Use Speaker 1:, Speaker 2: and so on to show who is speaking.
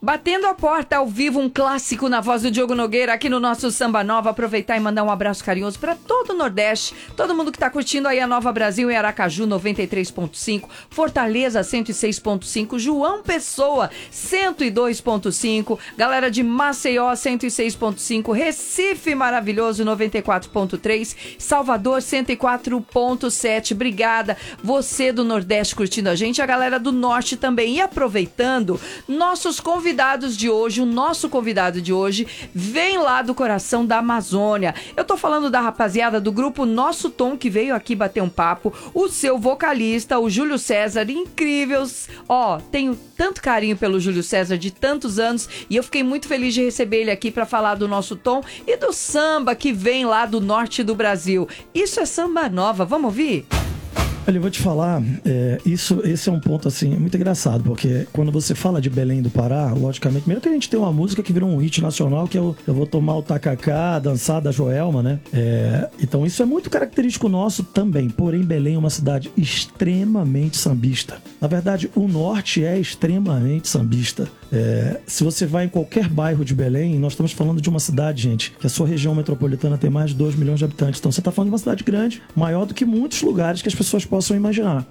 Speaker 1: Batendo a porta ao vivo, um clássico na voz do Diogo Nogueira aqui no nosso Samba Nova. Aproveitar e mandar um abraço carinhoso para todo o Nordeste, todo mundo que tá curtindo aí a Nova Brasil em Aracaju 93.5, Fortaleza 106.5, João Pessoa 102.5, galera de Maceió 106.5, Recife maravilhoso 94.3, Salvador 104.7. Obrigada, você do Nordeste curtindo a gente, a galera do Norte também. E aproveitando, nossos convidados de hoje, o nosso convidado de hoje vem lá do coração da Amazônia. Eu tô falando da rapaziada do grupo Nosso Tom, que veio aqui bater um papo, o seu vocalista, o Júlio César, incríveis. Ó, tenho tanto carinho pelo Júlio César de tantos anos e eu fiquei muito feliz de receber ele aqui para falar do Nosso Tom e do samba que vem lá do norte do Brasil. Isso é Samba Nova, vamos ouvir?
Speaker 2: Olha, eu vou te falar, esse é um ponto assim muito engraçado, porque quando você fala de Belém do Pará, logicamente, primeiro que a gente tem uma música que virou um hit nacional, que é Eu Vou Tomar o Tacacá, dançar da Joelma, né? Então isso é muito característico nosso também, porém Belém é uma cidade extremamente sambista. Na verdade, o norte é extremamente sambista. Se você vai em qualquer bairro de Belém, nós estamos falando de uma cidade, gente, que a sua região metropolitana tem mais de 2 milhões de habitantes. Então você está falando de uma cidade grande, maior do que muitos lugares que as pessoas possam imaginar.